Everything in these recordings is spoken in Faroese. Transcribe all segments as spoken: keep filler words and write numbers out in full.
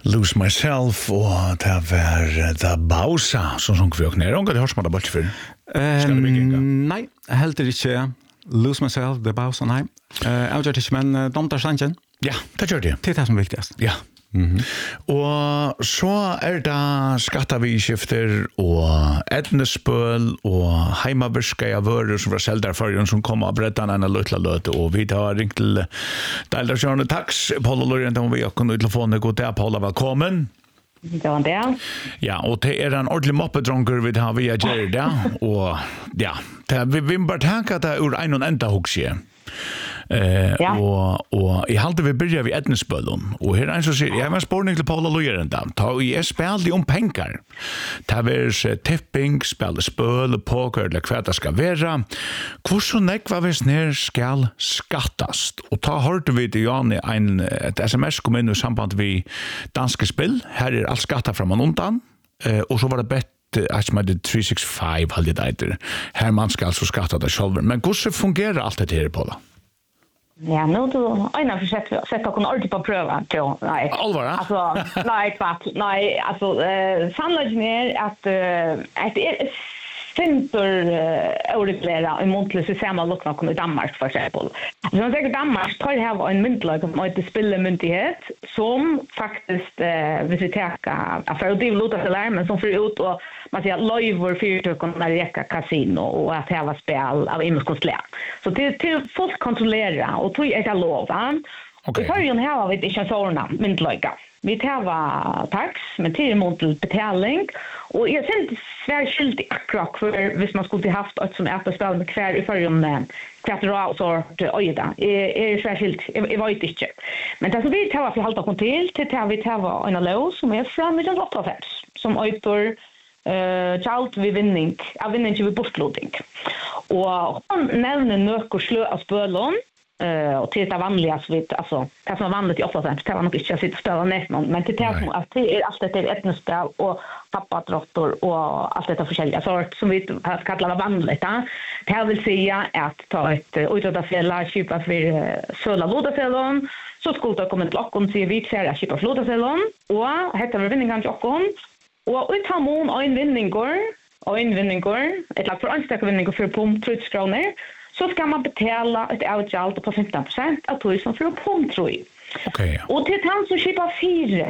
Lose Myself og det var The Bausa som sånn vi åkner. Har du hørt som det bort før? Skal det bygge ikke? Nei, heller ikke Lose Myself, The Bausa, nei. Jeg har gjort ikke, men de tar sannsyn. Ja, det gjør det. Det er det som er viktigst. Ja. Mm-hmm. Og så er det skattaviskifter og etnespøl og heimavirska av vører som var selv der forrige som kom av brettan enn løtla løte og vi tar ringt til Deildarsjørende Tax Paula Lorient om vi har kunnet utlefone god dag Paula, velkommen. Det var det. Ja, og det er en ordentlig moppedronker vi har via Jerry der og ja, det, vi vil bare tenke at det er ur en og enda hoksie. Eh ja. och och I halde vi börjar vi etnespölon och här är så ser jag men spårning till Paula Lorenta ta i spel om pengar ta vers tipping spel spöl poker eller kvärt ska vara hur så näck vad vi snär skall skattast och ta hörde vi det Janne en ett sms kom in i samband vi danska spel här är all skatta från man undan eh och så var det bett att man det tre sex fem hade det här man ska alltså skatta det själv men hur så fungerar allt det här Paula? Ja, nu då ena försökt sätta kon ordentligt på pröva till nej. Allvar? Alltså nej, kvart. Nej, alltså eh sannolikt mer att att det är center oreglera i montlis i samma lokna kom i Danmark för exempel. Så jag säger Danmark tar ha en myntlag om att spela myndighet som faktiskt eh visitera affär det låter så där men som för ut och man säger live för att kunna reka kasino och att ha spel av imskonstlä. Så det till folk kontrollera och tog ett lov va. Okej. Vi har ju en här av det inte såna myntlaga. Vi tar tax med till mot betalning och jag ser inte särskilt akkurat för hvis man skulle haft ett som är på spel med kvar i förrjun kvartal så öjda är särskilt jag vet inte men det så vi tar vi hålla kontroll till tar vi tar en lås som är från med åtta fem som öjtor eh child vi vinning av vinning vi postloading och hon nämner nökor slö av spölon Uh, och till det vanliga så vet alltså det som är vanligt i åtta fem det var nog inte jag sitter och spelar näst någon men till det som att det är allt det är etnospel och pappatrottor och allt detta förskälliga sort som vi har kallat vanligt ja det vill säga att ta ett utrota fjällar köpa för söla lodafällon så skulle det komma till och se vi ser att köpa lodafällon och heter vi vinningen till och och ut har mon en vinningår en vinningår ett lag för anställda vinningår för pump tre kronor så ska man betala ett avgjald på femton procent av tusen för pomtroi. Okej. Och till han som köper fyra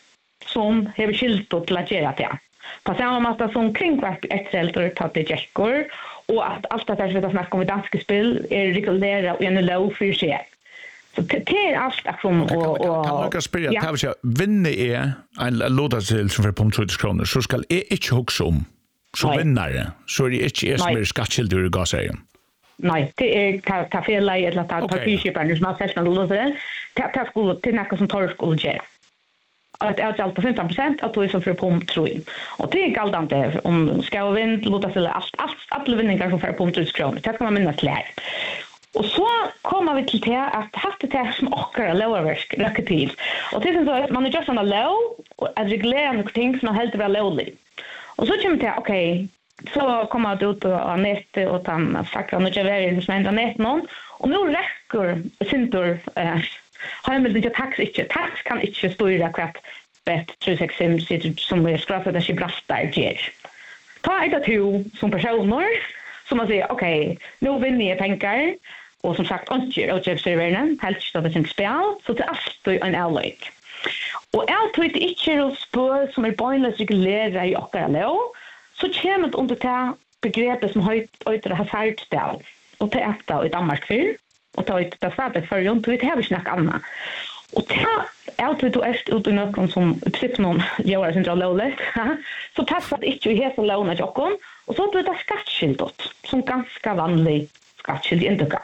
som har skilt och till att göra det. På samma mata som kringkvart ett äldre tar det jäckor och att allt det här som vi snackar om i danska spel är reglerat och en lov för sig. Så det är allt aktion och och kan man spela ja. Kan vi vinna är en lådasil som för pomtroi kronor så ska jag inte huxa om så vinnare så är det inte är som är skattskyldig ur gasägen. Nej, det är kaféla eller att ta fysiopar som har sett någon låter. Ta ta skulle till något som tar skulle ge. Att är allt på femton procent att du som för pump tror jag. Och det är galdande om ska vind låta sig allt allt alla vinningar som för pump tusen kronor. Det ska man minnas klart. Och så kommer vi till det att haft det som åker lowerverk räcker och det är så att man är just on a low och att reglera något ting som helt bra lowly. Och så kommer det okej så kommer det ut på nätet och han fackar något över som ändå nät någon och nu räcker syntor eh har man inte tax inte tax kan inte styra kvart bet tre sex fem sitter som är skrapat där brastar ger ta ett två som personer som man säger okej nu vill ni pengar och som sagt inte och jag säger väl helst så det syns spel så det är en outlet och allt det inte spår som är pointless reglera i och alla så kommer det under det begreppet som höjt öter hasardspel och det är i Danmark för och ta ett det för runt vi har snack annat och det är det du är ut i någon som typ någon gör sin lowlet så passar det inte helt att låna jocken och så blir det skattskyldigt som ganska vanlig skattskild inte kan.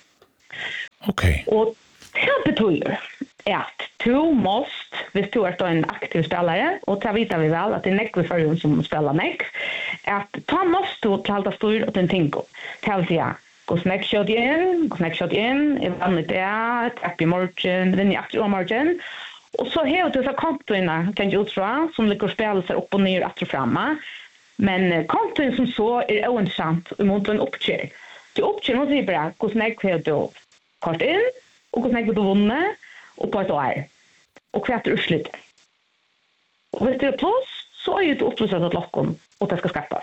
Okej. Och det betyder att du måste, hvis du är en aktiv spelare, och det vet vi väl att det är nekv för som spelar nekv, att ta måste du hålla styr åt en tingo. Det vill säga, gå snäck shot in, gå snäck shot in, i vanligt det, tack i morgon, den i aktiv morgon, och så har du så kontoina, kan du utra, som ligger och spelar sig upp och ner att och framma, men kontoin som så är ointressant emot en uppkör. Du uppkör måste ju bara, gå snäck har du kort in, och gå snäck har du vunnit, och på ett år. Och kvart urslut. Och hvis det är plus så är det upplösat att lockon och det ska skattas.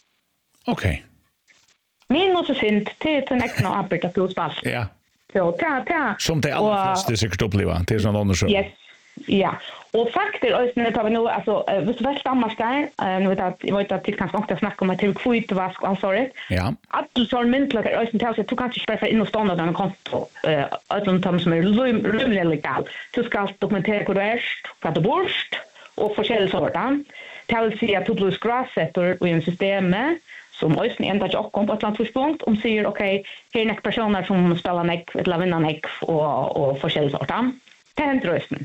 Okej. Okay. Minus är fint till till näkna arbeta plus ball. Ja. Så ta ta. Som det allra flesta säkert uppleva till sån undersökning. Yes. Ja. Och faktiskt ösnen tar vi nu alltså hvis du väl stammarskar nu vet att jag vet att det kanske också snacka om att det kvit vask och sorry. Ja. Att du så myndlar ösnen tar sig du kan inte spara in och stånda den konto eh utan tam som är rimligt legal. Du ska dokumentera hur du är, vad du borst och forskjellige sorter. Det vill säga att du blir skrassetter i en system som ösnen ända inte kom på ett annat tidspunkt om säger okej, här är några personer som spelar näck eller vinner näck och och forskjellige sorter. Det händer ösnen.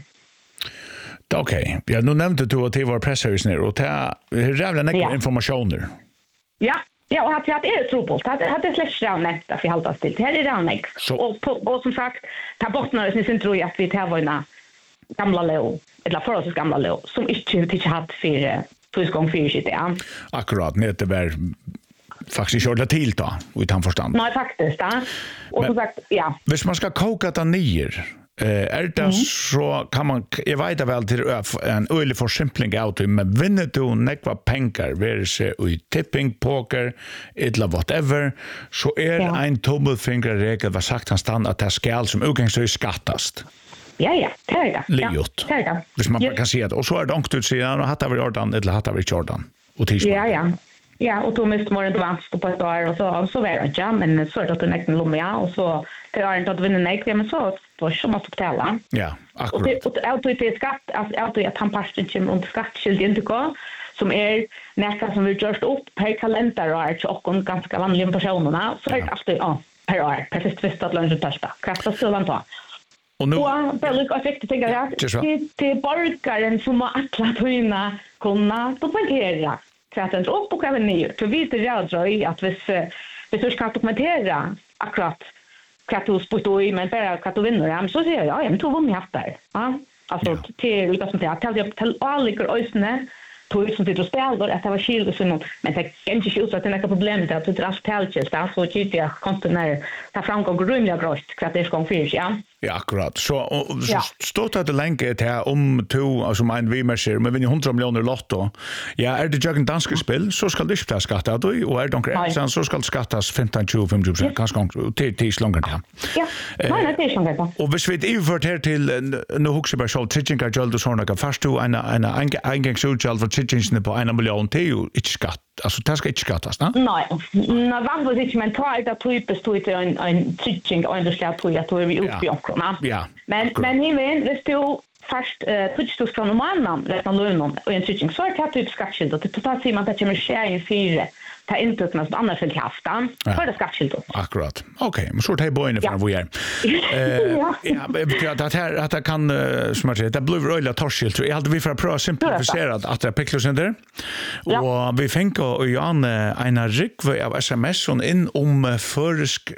Okej, okay. Ja, nu nämnde du att det var pressservice ner och det är jävla näkva ja. informationer. Ja, ja och att det är trubbelt. Att det är släckt rävnäkt att vi håller oss till. Det här är rävnäkt. Och, och som sagt, ta bort när det tror jag att vi tar våra gamla lov, eller för oss gamla lov, som inte inte haft för tusen gånger fyra shit ja. Akkurat, det var faktiskt gjort det till då, utan förstånd. Nej, faktiskt, ja. Och Men, som sagt, ja. Hvis man ska koka det ner, Eh är det mm. så kan man jag vet väl till en ölig försimpling av det men vinner du nekva pengar vare sig i tipping poker eller whatever så är ja. en tubbelfingerregel vad sagt han stann att det skall som utgångsvis skattast. Ja ja, det är det. Liot. Ja, det är det. Hvis man yes. kan se det och så är det ångt ut sidan och hattar vi Jordan eller hattar vi Jordan och tisdag. Ja ja. Ja, och då måste man inte vara på ett år och så så var det ja, men så är det att det nästan lumma och så det är inte att vinna näck men så då så måste betala. Ja, akkurat. Och det och automatiskt skatt alltså auto att han passar inte om skattskuld inte gå som är nästan som vi just upp per kalender och och ganska vanliga personerna så är det alltid ja per år per fest att lunch testa. Kasta så ta. Och nu och det är lika effektivt tänker jag till till borgaren som alla tunna kunna dokumentera så att den upp och även ner för vi det jag tror att hvis hvis du ska dokumentera akkurat vad du spottar i men bara vad du vinner ja, så säger jag ja men du vann haft där ja alltså ja. till lika som det att jag till alla ösnen tog som det spelar att det var skilt så någon men det kan inte ut så att det är några problem där att det är täljes där så tycker jag kontinuer ta fram och grunliga grost för att det ska finnas ja. Ja, akkurat. Så, och, så ja. Stod det länge till om to, alltså en vimerser, men vinner hundra miljoner lotto. Ja, är det jag en dansk spel, så ska du inte ta skatta, och är det onkel så ska det skattas femton tjugo femtio procent, kanske till till långt där. Ja, nej, det är så det. Och hvis vi överfört här till, nu huxar bara så, titchingar gäld och sådana, fast du en en engångsutgäld för titchingen på en miljon till ju inte skatt. Alltså det ska inte skattas, va? Nej, när vanligt inte men tar det typiskt står det en en titching och ändå ska på att det är vi upp i onkrona. Ja. Men men hiven det står fast titchstos från en annan rätt lönen och en titching så är det typ skattskilt och det totalt ser man att det kommer ske i fyra ta inte ut något annat för haftan för det skattskilt. Akkurat. Okej, men så tar jag boende från vad är. Eh ja, betyder att här att det kan som att det blir röjla torskilt. Jag hade vi för att pröva simplifiera att det picklas där. Och vi fick och Jan en rikv av sms som in om försk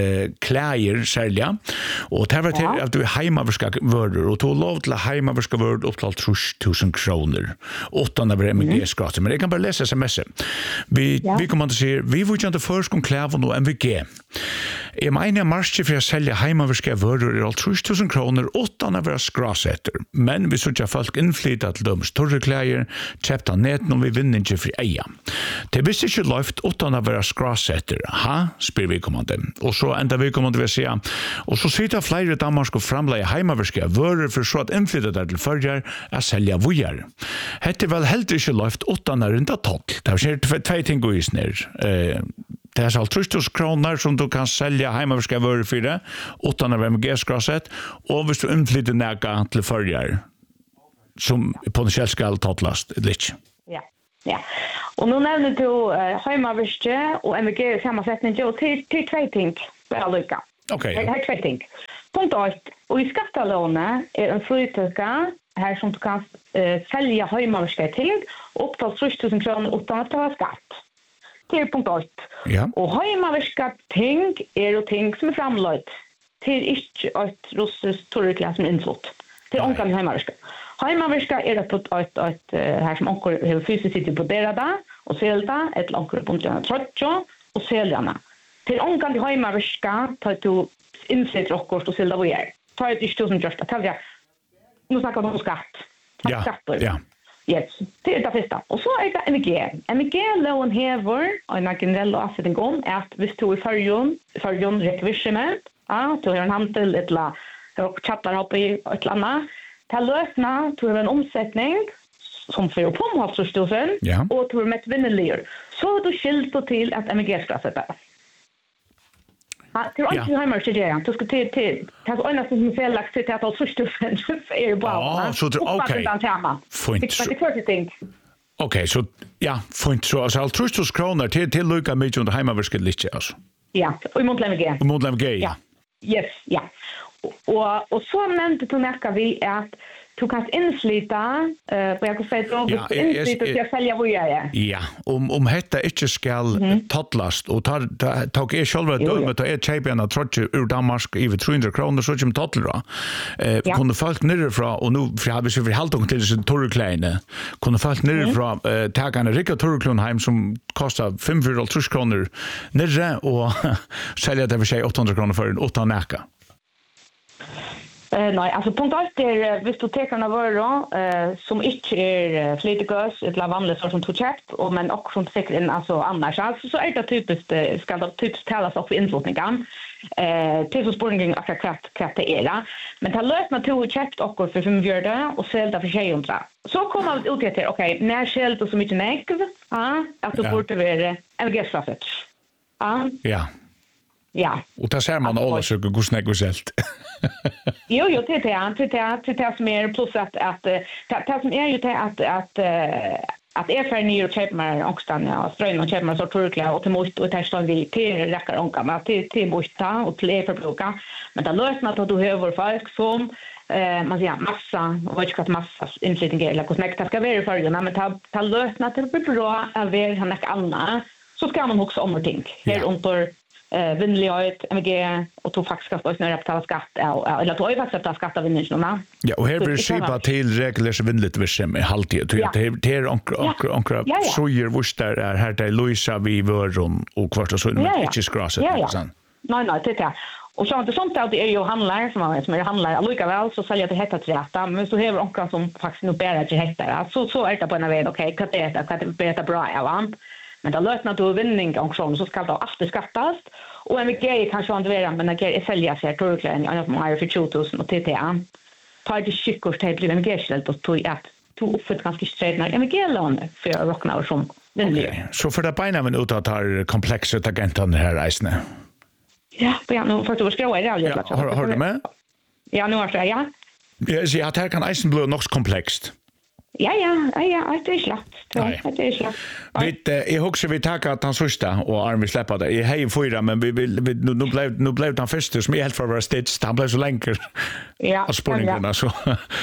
kläder sälja. Och det var till att du hemmaverska vörder och tog lov till hemmaverska vörd upp till tre tusen kronor. åtta när M G skrat. Men det kan bara läsa sms. Vi vi kommer att se vi vill inte försk om kläder och M V G. Jag menar marsch för att sälja hemmaverska vörder är tre tusen kronor åtta när vi skrasetter. Men vi såg folk inflyta till dem större kläder, köpta näten om vi vinner inte för eja. Det visste inte löft åtta när vi skrasetter. Ha, spyr vi kommande. Och så ända vi kommande vill säga. Och så sitter flera damer ska framlägga hemmaverska vörder för så att inflyta där till förjar att sälja vujar. Hette väl helt inte löft åtta när inte tolv. Det har två ting och isner. Eh, Det är alltså tre tusen kronor som du kan sälja hemmaverska vörder för det utan att M G skraset och hvis du inflyter näka till förjar som potentiellt ska tatlast lite. Ja. Ja. Och nu nämner du uh, hemmaverska och M G sammansättning och till till två ting väl lycka. Okej. Det är två ting. Punkt ett och i skattalånet är en fritöka här som du kan uh, sälja hemmaverska till upp till tre tusen kronor utan att ta skatt. Till punkt ett. Ja. Och hemmaverska ting är och ting som är framlagt till inte ett russiskt torrklass som inflott. Till onkan hemmaverska. Hemmaverska är det på ett ett här som onkel har fysiskt sitter på derada och sälta ett onkel på den trotcho och säljarna. Till onkan till hemmaverska tar du insätt och kost och sälta vad är. Tar ett tusen just att jag. Nu snackar vi om skatt. Ja. Ja. Yes, det är det första. Och så är det M G. M G-lån häver en generell avsättning om att vi står i förjon, förjon rekvisement, ja, då har en handel ett la och chattar upp i ett annat. Ta lösna till en omsättning som för på målstorstofen ja. och till med vinnelier. Så då skilt till att M G ska sätta. Ja, det är inte hemma till det. Du ska till till ta en som fel lagt till att all storstofen är bra. Ja, så det okej. Fint. Det är det ting. Okej, så ja, fint så alltså allt trustos kronor till till lucka mycket under hemmaverket lite alltså. Ja, och i Montlem G. I Montlem G. Ja. Yes, ja. Och och så nämnde du märka vi att du kan inslita eh på jag kan säga då Ja, inslita till att sälja vad jag är. Ja, om om detta inte skall tottlast och tar tar är själva dömet och är champion trotch ur Danmark i tre hundra kronor så som tottlar. Eh kunde folk nerifrån och nu för har vi så vi hållt till så torr kleine. Kunde folk nerifrån eh ta en Rickard Torklund hem som kostar fem hundra kronor nerre och sälja det för sig åttahundra kronor för en åtta näka. Uh, nej, alltså punkt ett är uh, visst du tar några varor uh, som inte är uh, flytgas eller vanligt som du köpt och men också säkert in alltså annars alltså, så är det typiskt uh, ska det typiskt talas också influtningen. Eh till så spårningen att kraft kraft det är men ta löst med två köpt och för fem fjärde och sälja för tjugo hundra. Så kommer det ut till okej, när säljs det så mycket näck ja att det borde vara M G-straffet. Ja. Ja. Ja. Och där ser man alla så hur snägg och selt. Jo, jo, det är det, det det det som är plus att att det som är ju det att att att är för ny och köpa mer oxtan ja, ström och köpa mer så turkla och till mått och testa vi till räcker onka men till till måtta och till för plocka. Men det lösnar att du behöver folk som eh man säger massa och vet inte massa inflytning eller kosmetika ska vara för men ta ta lösnar till det bra är väl han inte annat. Så ska man också om ting. Här under eh vinnlighet M G och tog faktiskt ska snöra betala skatt eller tog faktiskt betala skatt av vinningen. Ja, och här blir skipa till regler vinnligt vi med halvtid. Det det är onkel onkel så gör vart där är här där Louisa vi vöron och kvart och så men inte skrasset sen. Nej nej, det är och så att sånt där det är ju handlar som man som är handlar lika väl så säljer det hetta träta men så har onkel som faktiskt nu bära till hetta. Så så är det på en väg okej, kan det kan det bli bra ja. Men då lösnar du vinning också så ska det alltid skattas och M G kanske inte vara men det är sälja sig turklen och mer för tjugo tusen och T T A. Tar det skickor till bli M G-ställt och tog att tog upp för ganska strädnar M G-lån för rocknar som vinner. Så för det beina men ut att ha komplexa agenten här reisne. Ja, ja nu för att ska jag det jag Har har du med? Ja, nu har jag ja. Ja, så att här kan eisen bli nog komplext. Ja, ja, ja, ja, det är slagt. Det är slagt. Vi jag husar vi tackar att han sista och Army släppa det. Jag hej fyra men vi vill nu nu blev nu blev han först som är helt för våra stitch. Han blev så länker. Ja. Spårningarna så.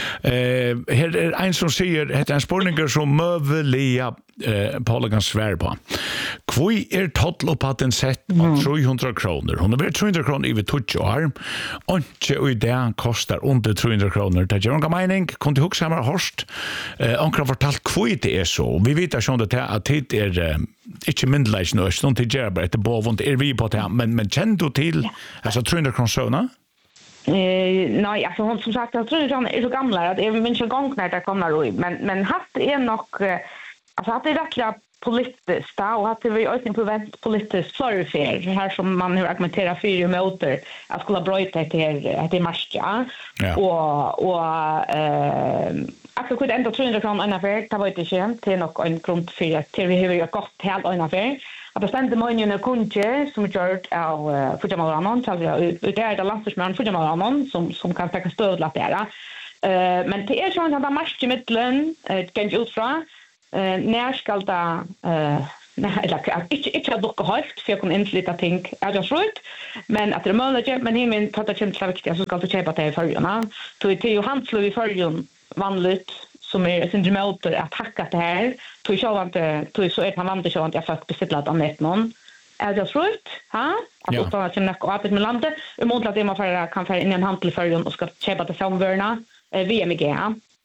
Eh här är en som säger heter en spårningar som mövliga eh Paulgan svär på. Kvoi är total på den sätt av tre hundra kronor. Hon har tre hundra kronor i vi touch arm. Och och det kostar under tre hundra kronor. Det gör en mening. Kan du huxa mer horst? Eh onkel fortalt kvoi det är så. Vi vet att det att det är inte mindleis nu. Stund till Gerber det bovont är vi på det men men känner du till alltså tre hundra kronor? Eh nej, alltså hon som sagt jag tror att hon är så gamla att jag minns en gång när det kommer då men men haft är nog alltså att det är rättliga politiskt och att det var ösning på vent politiskt förfair här som man hur argumenterar för ju motor att skulle bryta det till att det marscha och och eh jag kunde ändå tre hundra kronor en affär det var inte känt till nog en grund för att till vi har ju gått helt en affär att bestämde man ju när kunde som gjort av för jamal annan så det är det landsmän för jamal annan som som kan ta stöd lite där eh men det är så att man marscha mitten kan ju utfra eh när ska det eh nej eller inte inte att docka halt för jag kan inflytta ting är jag tror men att det är möjligt men himen tar det känsla viktigt så ska du köpa det i förjorna så det är ju handslå i förjon vanligt som är syndromoter att hacka det här så jag inte så så är man vant att jag fast beställa det annat någon är det tror ha att då tar jag näck och att med landet emot att det man för kan för in en handel förjon och ska köpa det samvärna V M G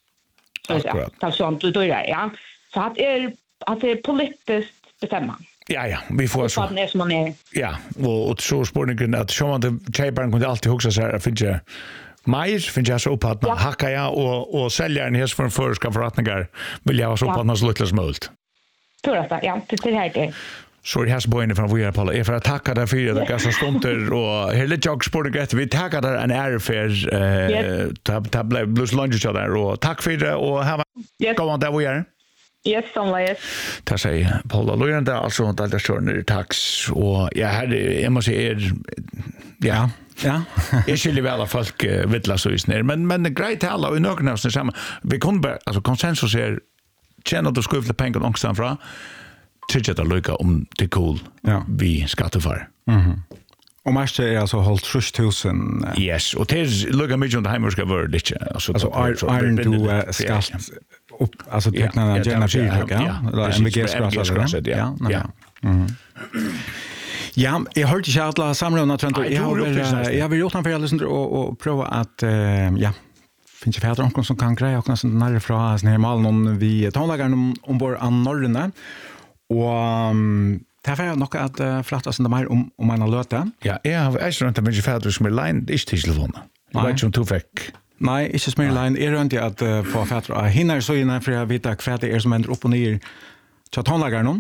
så ja så sånt då är ja så att är att det är politiskt bestämma. Ja ja, vi får så. Det är som man är. Ja, och så spårningen att så man det köparen kunde alltid huxa så här finns Mer finns jag så upp att hacka jag och och säljaren här för förska förrättningar vill jag ha så på något lite smult. Tror jag ja, det är helt det. Så det här så boende från våra Paula är för att tacka där för det gassa stunter och hela jag sporten rätt vi tackar där en ärfair eh tab tab blues lunch där och tack för det och ha gå on där vi är. Yes, somliges. Tack säger Paula Lojanda alltså att det står ner tax och jag hade jag måste är ja ja jag skulle väl folk vittla så just ner men men grejt alla och några av samma vi kunde alltså konsensus är känna att skulle pengar någonstans från tycker att det lycka om det cool ja vi skattefar. Mhm. Och mest är alltså hållt tre tusen. Yes, och det är lugga mycket under hemmerska värld inte alltså alltså Iron du skatt upp alltså teckna en generation ja eller M V G-skatt ja ja mhm ja jag hörde ju alla samråna tror jag jag har jag vill gjort en för alla och och prova att ja finns det någon som kan greja och sånt när från sån här mal någon vi tonlagar ombord an Norrne och det var nog att flatta sånt där om om man har löta. Ja, jag har jag tror inte mycket färdigt som line det är telefon. Jag vet inte hur fick. Nej, inte som line är runt att få färdigt. Hinner så innan för jag vet att kvart är som ändrar upp och ner så tonlagar någon.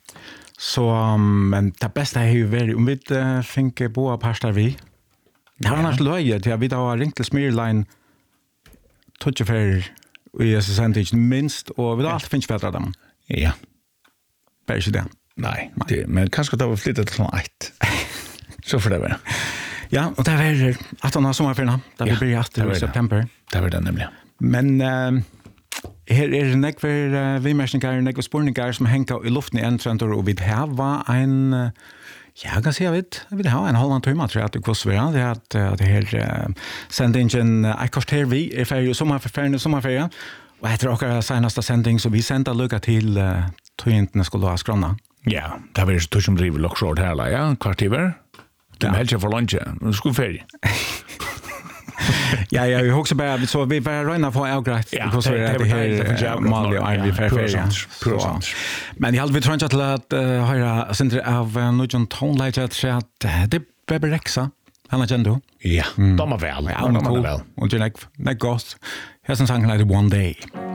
Så men det bästa är ju väl om vi tänker på pastar vi. Det har annars löjet jag vet att ringt till Smirline touch för i percentage minst och vi allt finns bättre dem. Ja. Bara så det. Nej, det men kanske det var flyttat till ett. Så för det var. Ja, och det var att han har sommarferien. Det blir börjat i september. Det var det nämligen. Men eh här är det näck för vi mäsningar näck och spårningar som hänger i luften i en center och vi har en ja, jag kan säga vet, vi har en halv timme tror jag att det kostar det att att det här sändningen I kostar vi är för sommarferien sommarferien. Och jag tror också senaste sändning så vi sända lucka till tvinten skulle ha skrona. Ja, det var ju som driver lockshort här ja, kvartiver. Det är helt för lunch. Nu ska ferie. Ja, ja, vi också bara så vi bara räna på avgrätt because det är här Mali och vi för ferie. Men jag hade vi tror inte att höra center av Nugent Tone Light så att det blir rexa. Han har ändå. Ja, de är väl. Ja, de är väl. Och det är like that ghost. Has en sång like One Day.